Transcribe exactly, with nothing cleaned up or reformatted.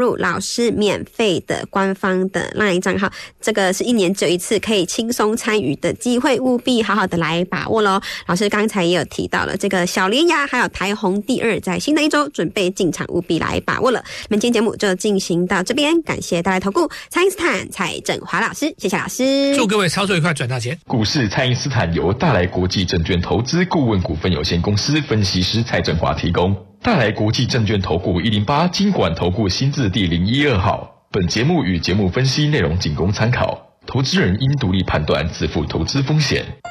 入老师免费的官方的 LINE 账号，这个是一年只有一次可以轻松参与的机会，务必好好的来把握咯。老师刚才也有提到了这个小联亚还有台红第二在新的一周准备进场，务必来把握了。那么今天节目就进行到这边，感谢大来投顾蔡因斯坦蔡正华老师，谢谢老师， 祝各位操作愉快，赚大钱。 股市蔡因斯坦由大来国际证券投资顾问股份有限公司分析师蔡正华提供。大来国际证券投顾一零八金管投顾新字第零一二号。本节目与节目分析内容仅供参考，投资人应独立判断，自负投资风险。